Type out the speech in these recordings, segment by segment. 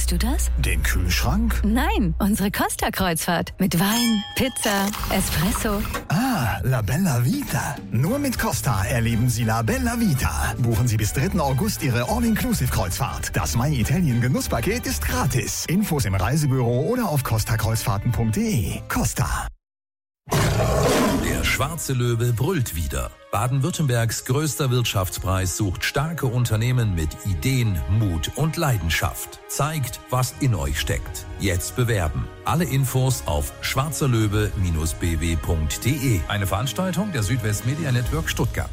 Meinst du das? Den Kühlschrank? Nein, unsere Costa-Kreuzfahrt. Mit Wein, Pizza, Espresso. Ah, La Bella Vita. Nur mit Costa erleben Sie La Bella Vita. Buchen Sie bis 3. August Ihre All-Inclusive-Kreuzfahrt. Das My Italien Genusspaket ist gratis. Infos im Reisebüro oder auf costakreuzfahrten.de. Costa. Der schwarze Löwe brüllt wieder. Baden-Württembergs größter Wirtschaftspreis sucht starke Unternehmen mit Ideen, Mut und Leidenschaft. Zeigt, was in euch steckt. Jetzt bewerben. Alle Infos auf schwarzerlöwe-bw.de. Eine Veranstaltung der Südwest Media Network Stuttgart.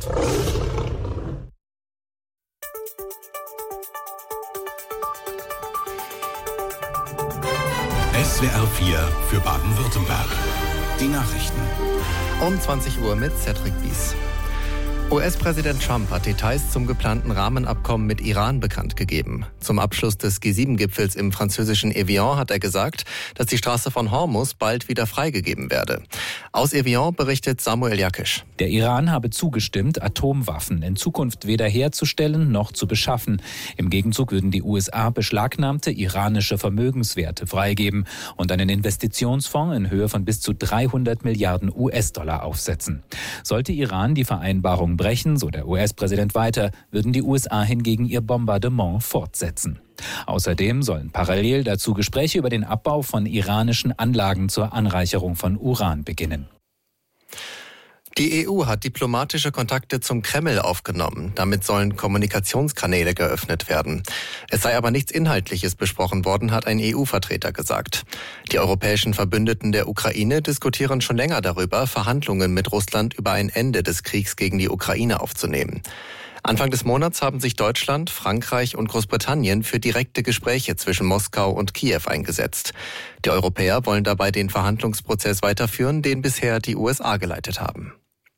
SWR 4 für Baden-Württemberg. Die Nachrichten. Um 20 Uhr mit Cedric Bies. US-Präsident Trump hat Details zum geplanten Rahmenabkommen mit Iran bekannt gegeben. Zum Abschluss des G7-Gipfels im französischen Evian hat er gesagt, dass die Straße von Hormuz bald wieder freigegeben werde. Aus Evian berichtet Samuel Jakisch. Der Iran habe zugestimmt, Atomwaffen in Zukunft weder herzustellen noch zu beschaffen. Im Gegenzug würden die USA beschlagnahmte iranische Vermögenswerte freigeben und einen Investitionsfonds in Höhe von bis zu 300 Milliarden US-Dollar aufsetzen. Sollte Iran die Vereinbarung brechen, so der US-Präsident weiter, würden die USA hingegen ihr Bombardement fortsetzen. Außerdem sollen parallel dazu Gespräche über den Abbau von iranischen Anlagen zur Anreicherung von Uran beginnen. Die EU hat diplomatische Kontakte zum Kreml aufgenommen. Damit sollen Kommunikationskanäle geöffnet werden. Es sei aber nichts Inhaltliches besprochen worden, hat ein EU-Vertreter gesagt. Die europäischen Verbündeten der Ukraine diskutieren schon länger darüber, Verhandlungen mit Russland über ein Ende des Kriegs gegen die Ukraine aufzunehmen. Anfang des Monats haben sich Deutschland, Frankreich und Großbritannien für direkte Gespräche zwischen Moskau und Kiew eingesetzt. Die Europäer wollen dabei den Verhandlungsprozess weiterführen, den bisher die USA geleitet haben.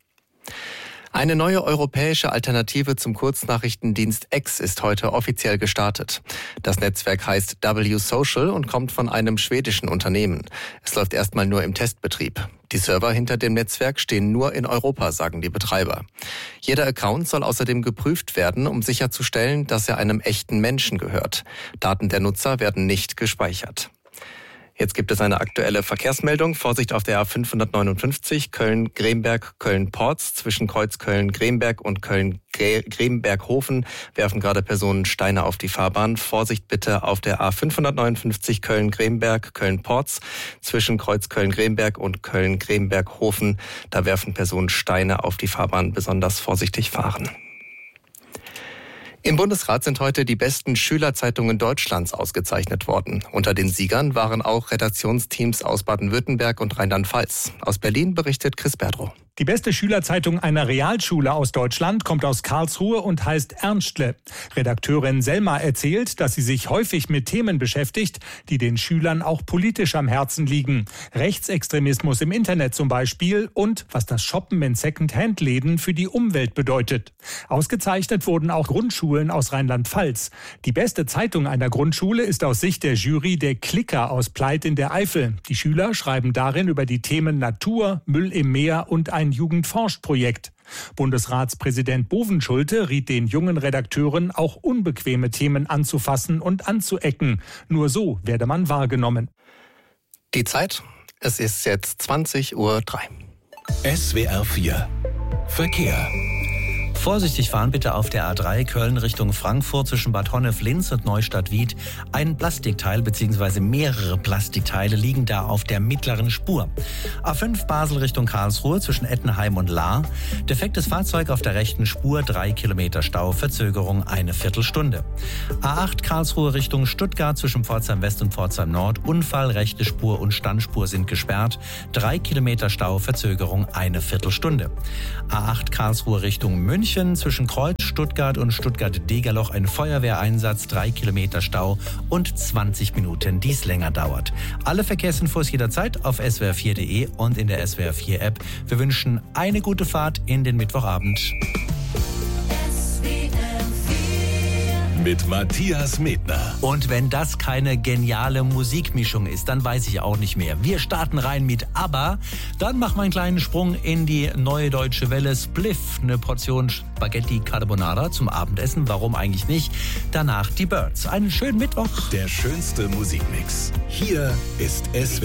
Eine neue europäische Alternative zum Kurznachrichtendienst X ist heute offiziell gestartet. Das Netzwerk heißt W-Social und kommt von einem schwedischen Unternehmen. Es läuft erstmal nur im Testbetrieb. Die Server hinter dem Netzwerk stehen nur in Europa, sagen die Betreiber. Jeder Account soll außerdem geprüft werden, um sicherzustellen, dass er einem echten Menschen gehört. Daten der Nutzer werden nicht gespeichert. Jetzt gibt es eine aktuelle Verkehrsmeldung. Vorsicht auf der A559 Köln-Gremberg, Köln-Porz. Zwischen Kreuz Köln-Gremberg und Köln-Gremberg-Hofen werfen gerade Personen Steine auf die Fahrbahn. Vorsicht bitte auf der A559 Köln-Gremberg, Köln-Porz. Zwischen Kreuz Köln-Gremberg und Köln-Gremberg-Hofen. Da werfen Personen Steine auf die Fahrbahn. Besonders vorsichtig fahren. Im Bundesrat sind heute die besten Schülerzeitungen Deutschlands ausgezeichnet worden. Unter den Siegern waren auch Redaktionsteams aus Baden-Württemberg und Rheinland-Pfalz. Aus Berlin berichtet Chris Berdrow. Die beste Schülerzeitung einer Realschule aus Deutschland kommt aus Karlsruhe und heißt Ernstle. Redakteurin Selma erzählt, dass sie sich häufig mit Themen beschäftigt, die den Schülern auch politisch am Herzen liegen. Rechtsextremismus im Internet zum Beispiel und was das Shoppen in Second-Hand-Läden für die Umwelt bedeutet. Ausgezeichnet wurden auch Grundschulen aus Rheinland-Pfalz. Die beste Zeitung einer Grundschule ist aus Sicht der Jury der Klicker aus Pleit in der Eifel. Die Schüler schreiben darin über die Themen Natur, Müll im Meer und ein Jugendforscht-Projekt. Bundesratspräsident Bovenschulte riet den jungen Redakteuren, auch unbequeme Themen anzufassen und anzuecken. Nur so werde man wahrgenommen. Die Zeit, es ist jetzt 20:03 Uhr. SWR 4 Verkehr. Vorsichtig fahren bitte auf der A3 Köln Richtung Frankfurt zwischen Bad Honnef-Linz und Neustadt-Wied. Ein Plastikteil bzw. mehrere Plastikteile liegen da auf der mittleren Spur. A5 Basel Richtung Karlsruhe zwischen Ettenheim und Lahr. Defektes Fahrzeug auf der rechten Spur, 3 Kilometer Stau, Verzögerung eine Viertelstunde. A8 Karlsruhe Richtung Stuttgart zwischen Pforzheim West und Pforzheim Nord. Unfall, rechte Spur und Standspur sind gesperrt. 3 Kilometer Stau, Verzögerung eine Viertelstunde. A8 Karlsruhe Richtung München zwischen Kreuz, Stuttgart und Stuttgart-Degerloch ein Feuerwehreinsatz, 3 Kilometer Stau und 20 Minuten, dies länger dauert. Alle Verkehrsinfos jederzeit auf swr4.de und in der SWR4-App. Wir wünschen eine gute Fahrt in den Mittwochabend. mit Matthias Medner. Und wenn das keine geniale Musikmischung ist, dann weiß ich auch nicht mehr. Wir starten rein mit ABBA, dann machen wir einen kleinen Sprung in die Neue Deutsche Welle. Spliff, eine Portion Spaghetti Carbonara zum Abendessen, warum eigentlich nicht? Danach die Birds. Einen schönen Mittwoch. Der schönste Musikmix. Hier ist SWR